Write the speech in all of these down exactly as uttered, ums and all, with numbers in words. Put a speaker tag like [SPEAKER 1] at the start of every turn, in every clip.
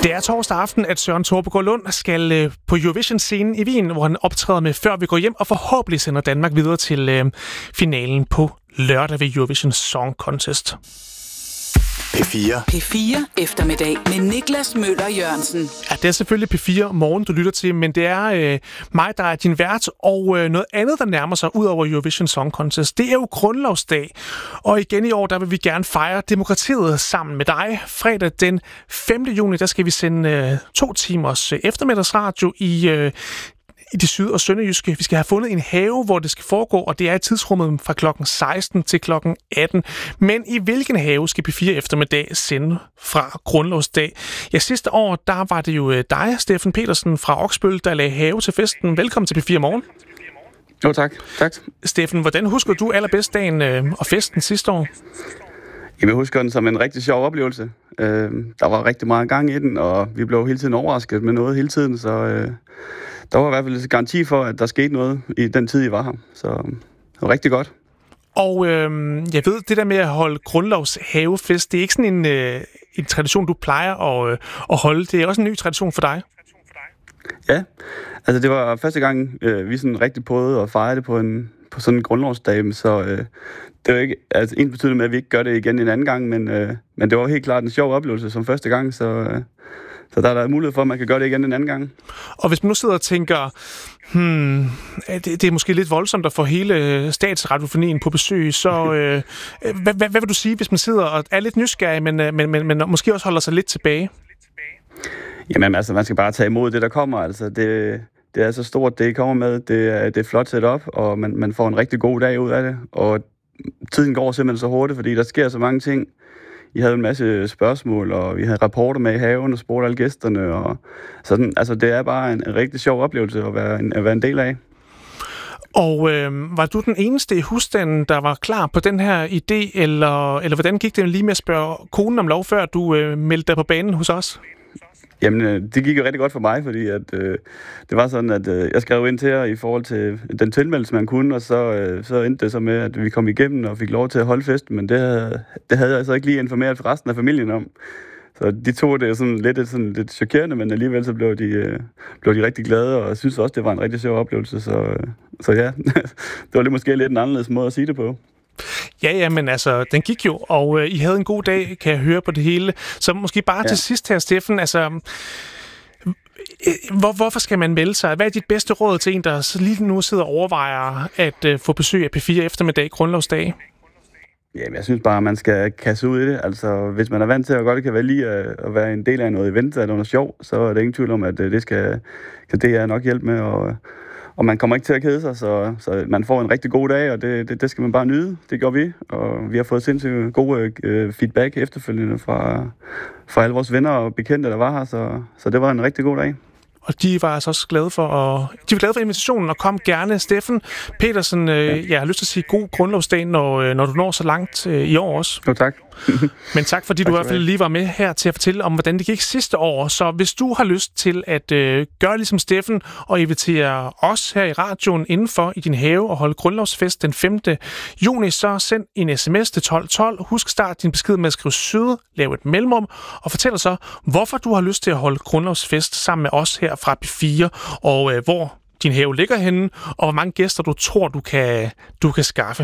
[SPEAKER 1] Det er torsdag aften, at Søren Tropgaard Lund skal øh, på Eurovision-scenen i Wien, hvor han optræder med Før vi går hjem, og forhåbentlig sender Danmark videre til øh, finalen på lørdag ved Eurovision Song Contest.
[SPEAKER 2] P fire.
[SPEAKER 3] P fire eftermiddag med Niklas Møller Jørgensen.
[SPEAKER 1] Ja, det er selvfølgelig P fire Morgen, du lytter til, men det er øh, mig, der er din vært, og øh, noget andet, der nærmer sig ud over Eurovision Song Contest. Det er jo grundlovsdag, og igen i år, der vil vi gerne fejre demokratiet sammen med dig. Fredag den femte juni, der skal vi sende øh, to timers øh, eftermiddagsradio i... Øh, i det syd- og sønderjyske. Vi skal have fundet en have, hvor det skal foregå, og det er i tidsrummet fra klokken seksten til klokken atten. Men i hvilken have skal P fire eftermiddag sende fra grundlovsdag? Ja, sidste år, der var det jo dig, Steffen Petersen fra Oksbøl, der lagde have til festen. Velkommen til P fire Morgen.
[SPEAKER 4] Jo, tak. tak.
[SPEAKER 1] Steffen, hvordan husker du allerbedst dagen øh, og festen sidste år?
[SPEAKER 4] Jamen, jeg husker den som en rigtig sjov oplevelse. Øh, der var rigtig meget gang i den, og vi blev hele tiden overrasket med noget hele tiden, så... Øh Der var i hvert fald garanti for, at der skete noget i den tid, I var her. Så det var rigtig godt.
[SPEAKER 1] Og øh, jeg ved, det der med at holde grundlovshavefest, det er ikke sådan en, øh, en tradition, du plejer at, øh, at holde. Det er også en ny tradition for dig.
[SPEAKER 4] Ja, altså det var første gang, øh, vi sådan rigtig prøvede at fejre det på, en, på sådan en grundlovsdag. Så øh, det var ikke altså, en betydning med, at vi ikke gør det igen en anden gang, men, øh, men det var helt klart en sjov oplevelse som første gang, så... Øh, Så der er der mulighed for, at man kan gøre det igen en anden gang. Og
[SPEAKER 1] hvis man nu sidder og tænker, hmm, det, det er måske lidt voldsomt at få hele statsradiofonien på besøg, så øh, hvad, hvad, hvad vil du sige, hvis man sidder og er lidt nysgerrig, men, men, men, men måske også holder sig lidt tilbage?
[SPEAKER 4] Jamen altså, man skal bare tage imod det, der kommer. Altså, det, det er så stort, det I kommer med. Det er, det er flot set op, og man, man får en rigtig god dag ud af det. Og tiden går simpelthen så hurtigt, fordi der sker så mange ting. I havde en masse spørgsmål, og vi havde rapporter med i haven og spurgte alle gæsterne. Og sådan, altså, det er bare en, en rigtig sjov oplevelse at være en, at være en del af.
[SPEAKER 1] Og øh, var du den eneste i husstanden, der var klar på den her idé, eller, eller hvordan gik det lige med at spørge konen om lov, før du øh, meldte dig på banen hos os?
[SPEAKER 4] Jamen, det gik jo rigtig godt for mig, fordi at, øh, det var sådan, at øh, jeg skrev ind til jer i forhold til den tilmeldelse, man kunne, og så, øh, så endte det så med, at vi kom igennem og fik lov til at holde festen, men det havde, det havde jeg så ikke lige informeret resten af familien om. Så de tog det sådan lidt, sådan lidt chokerende, men alligevel så blev de, øh, blev de rigtig glade, og jeg synes også, det var en rigtig sjov oplevelse, så, øh, så ja, det var lidt måske lidt en anderledes måde at sige det på.
[SPEAKER 1] Ja, ja, men altså, den gik jo, og øh, I havde en god dag, kan jeg høre på det hele. Så måske bare ja. til sidst her, Steffen, altså, hvor, hvorfor skal man melde sig? Hvad er dit bedste råd til en, der lige nu sidder og overvejer at øh, få besøg af P fire eftermiddag grundlovsdag?
[SPEAKER 4] Jamen, jeg synes bare, at man skal kaste ud i det. Altså, hvis man er vant til at godt kan være lige at, at være en del af noget event eller noget sjov, så er det ingen tvivl om, at det skal, kan det er nok hjælpe med at... Og man kommer ikke til at kede sig, så, så man får en rigtig god dag, og det, det, det skal man bare nyde. Det gør vi, og vi har fået sindssygt gode øh, feedback efterfølgende fra, fra alle vores venner og bekendte, der var her, så, så det var en rigtig god dag.
[SPEAKER 1] Og de var altså også glade for, at, de var glade for invitationen, og kom gerne. Steffen Petersen, øh, ja. jeg har lyst til at sige god grundlovsdag, når, når du når så langt øh, i år også.
[SPEAKER 4] Jo, tak.
[SPEAKER 1] Men tak, fordi tak, du i hvert fald lige var med her til at fortælle om, hvordan det gik sidste år. Så hvis du har lyst til at øh, gøre ligesom Steffen og invitere os her i radioen indenfor i din have og holde grundlovsfest den femte juni, så send en sms til tolv tolv. Husk start din besked med at skrive søde, lav et mellemrum og fortæl så, hvorfor du har lyst til at holde grundlovsfest sammen med os her fra P fire, og øh, hvor din have ligger henne, og hvor mange gæster du tror, du kan, du kan skaffe.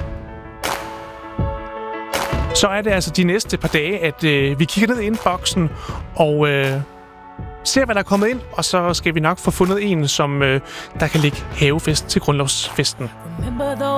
[SPEAKER 1] Så er det altså de næste par dage, at øh, vi kigger ned i indboksen og øh, ser, hvad der er kommet ind, og så skal vi nok få fundet en, som øh, der kan ligge havefest til grundlovsfesten.